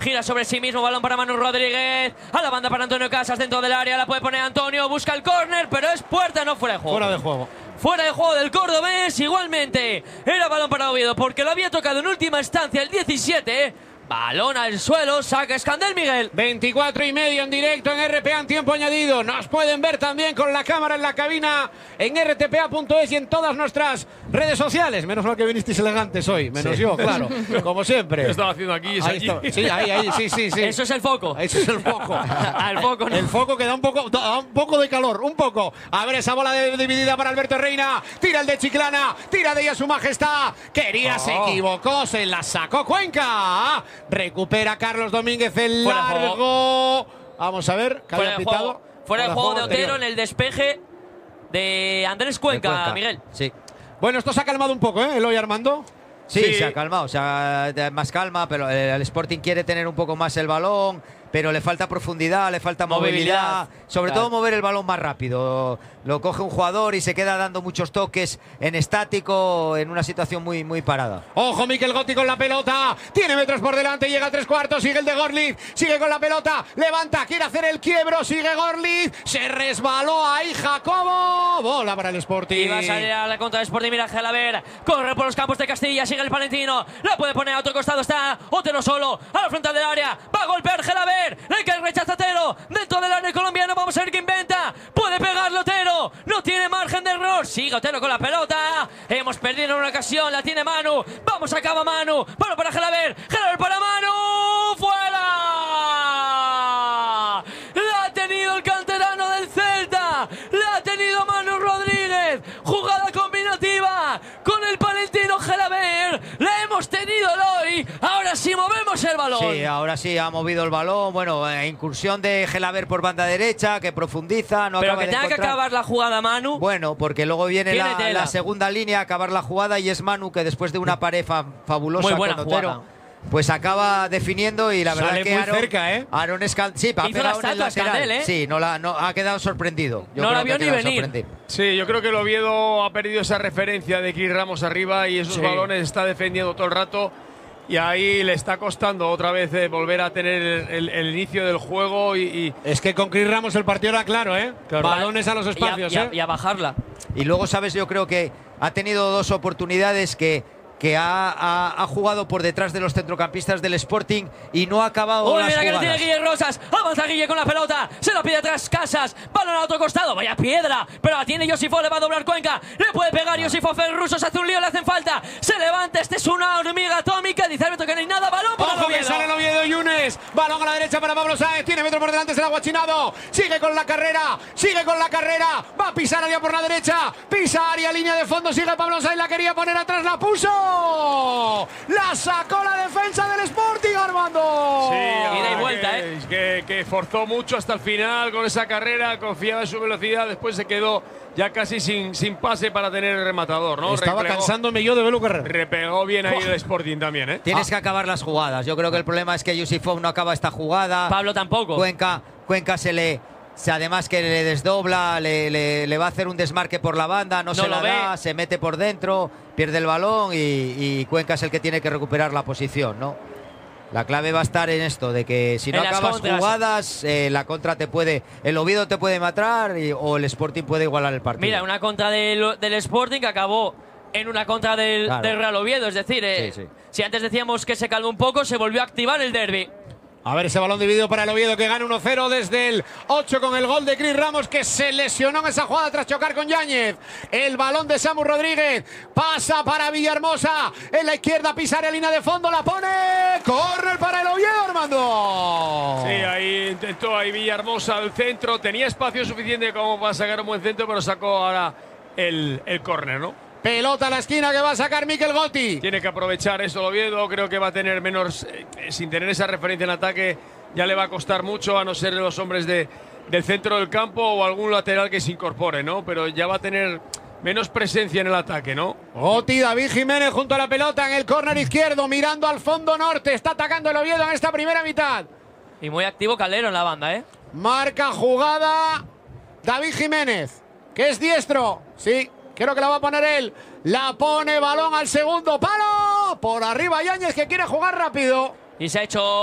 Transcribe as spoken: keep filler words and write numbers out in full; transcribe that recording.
gira sobre sí mismo, balón para Manu Rodríguez, a la banda para Antonio Casas dentro del área, la puede poner Antonio, busca el córner, pero es puerta, no fuera de juego. Fuera de juego. Fuera de juego del cordobés, igualmente era balón para Oviedo, porque lo había tocado en última instancia el diecisiete. Balón al suelo, saca Escandel, Miguel. veinticuatro y medio en directo en R P A en tiempo añadido. Nos pueden ver también con la cámara en la cabina en R T P A punto es y en todas nuestras redes sociales. Menos mal que vinisteis elegantes hoy, menos sí. yo, claro, como siempre. ¿Qué estaba haciendo aquí? Es Ahí allí. está. Sí, ahí, ahí, sí, sí, sí. Eso es el foco. Eso es el foco. Al foco, ¿no? El foco que da un poco, da un poco de calor, un poco. A ver esa bola de, dividida para Alberto Reina. Tira el de Chiclana, tira de ella su majestad. Quería, oh. se equivocó, se la sacó Cuenca. Recupera Carlos Domínguez el Fuera largo. Vamos a ver, que Fuera había de pitado. juego, fuera de juego de Otero anterior. en el despeje de Andrés Cuenca, de Cuenca. Miguel. Sí. Bueno, esto se ha calmado un poco, ¿eh? Eloy Armando. Sí, Sí. se ha calmado, o sea, más calma, pero el Sporting quiere tener un poco más el balón, pero le falta profundidad, le falta movilidad, Movilidad. sobre Claro. todo mover el balón más rápido. Lo coge un jugador y se queda dando muchos toques en estático, en una situación muy, muy parada. Ojo, Mikel Gotti con la pelota. Tiene metros por delante, llega a tres cuartos. Sigue el de Gorlitz. Sigue con la pelota. Levanta, quiere hacer el quiebro. Sigue Gorlitz. Se resbaló ahí Jacobo. Bola para el Sporting. Y va a salir a la contra del Sporting. Mira, Gelaber. Corre por los campos de Castilla. Sigue el Palentino. La puede poner a otro costado. Está Otero solo. A la frontal del área. Va a golpear Gelaber. El que rechaza Otero. Dentro del área colombiano. Vamos a ver qué inventa. Puede pegarlo Otero. No tiene margen de error. Sigue Otero con la pelota. Hemos perdido en una ocasión. La tiene Manu. Vamos, acaba Manu. Bueno para Gelaber. Gelaber para Manu. ¡Fuera! La ha tenido el canterano del Celta. La ha tenido Manu Rodríguez. Jugada combinativa con el palentino Gelaber. La hemos tenido hoy. Ahora sí movemos el balón. Sí, ahora sí ha movido el balón. Bueno, eh, incursión de Gelaber por banda derecha, que profundiza. No Pero acaba que de tenga que encontrar. acabar la jugada Manu. Bueno, porque luego viene Tiene la, tela. la segunda línea, acabar la jugada, y es Manu que después de una pared fa fabulosa Muy buena con Otero, jugada. pues acaba definiendo, y la verdad Sale que muy Aaron, cerca, ¿eh? Aaron Escal sí, ha Hizo pegado la en el estatua lateral. Escandel, ¿eh? Sí, no, la, no ha quedado sorprendido. Yo No creo la que ha vio ni quedado venir. sorprendido. Sí, yo creo que el Oviedo ha perdido esa referencia de Chris Ramos arriba y esos Sí. balones está defendiendo todo el rato. Y ahí le está costando otra vez eh, volver a tener el, el- el inicio del juego y, y Es que con Chris Ramos el partido era claro, ¿eh? Balones a los espacios, y a, ¿eh? y a bajarla. Y luego, sabes, yo creo que ha tenido dos oportunidades que, que ha, ha- ha jugado por detrás de los centrocampistas del Sporting y no ha acabado Uy, las mira que la jugadas. tiene Guille Rosas. Avanza Guille con la pelota. Se la pide atrás Casas. Balón al otro costado. Vaya piedra. Pero la tiene Josifo. Le va a doblar Cuenca. Le puede pegar Josifo. El ruso se hace un lío. Le hacen falta. Se levanta. Este es una hormiga atómica. Dice Alberto que no hay nada. Balón para el Ojo que Oviedo. sale el Oviedo. Yunes. Balón a la derecha para Pablo Sáenz. Tiene metro por delante. Se la ha guachinado. Sigue con la carrera. Sigue con la carrera. Va a pisar área por la derecha. Pisa área. Línea de fondo. Sigue Pablo Sáenz. La quería poner atrás. La puso. La sacó la defensa del Sporting, Armando. Sí, Ida y que- vuelta, ¿eh? que, que forzó mucho hasta el final con esa carrera, confiaba en su velocidad, después se quedó ya casi sin, sin pase para tener el rematador, ¿no? Estaba Replegó- cansándome yo de verlo correr. Repegó bien ahí el Sporting también, ¿eh? Tienes que acabar las jugadas. Yo creo que el problema es que Yusifov no acaba esta jugada. Pablo tampoco. Cuenca, Cuenca se le... se- además que le desdobla, le, le- le va a hacer un desmarque por la banda, no, No se lo la ve. da, se mete por dentro, pierde el balón y, y Cuenca es el que tiene que recuperar la posición, ¿no? La clave va a estar en esto, de que si no En las acabas contras. jugadas, eh, la contra te puede... El Oviedo te puede matar y- o el Sporting puede igualar el partido. Mira, una contra del, del Sporting que acabó en una contra del, Claro. del Real Oviedo. Es decir, eh, Sí, sí. si antes decíamos que se calmó un poco, se volvió a activar el derbi. A ver ese balón dividido para el Oviedo que gana uno cero desde el ocho con el gol de Chris Ramos, que se lesionó en esa jugada tras chocar con Yáñez. El balón de Samu Rodríguez pasa para Villahermosa. En la izquierda pisa área, línea de fondo, la pone. Córner para el Oviedo, Armando. Sí, ahí intentó ahí Villahermosa al centro, tenía espacio suficiente como para sacar un buen centro, pero sacó ahora el, el córner, ¿no? Pelota a la esquina que va a sacar Mikel Gotti. Tiene que aprovechar eso el Oviedo, creo que va a tener menos, eh, sin tener esa referencia en ataque, ya le va a costar mucho, a no ser los hombres de, del centro del campo o algún lateral que se incorpore, ¿no? Pero ya va a tener menos presencia en el ataque, ¿no? Gotti, David Jiménez junto a la pelota en el córner izquierdo, mirando al fondo norte. Está atacando el Oviedo en esta primera mitad. Y muy activo Calero en la banda, ¿eh? Marca jugada David Jiménez, que es diestro. Sí, creo que la va a poner él. La pone, balón al segundo palo. Por arriba Yáñez, que quiere jugar rápido. Y se ha hecho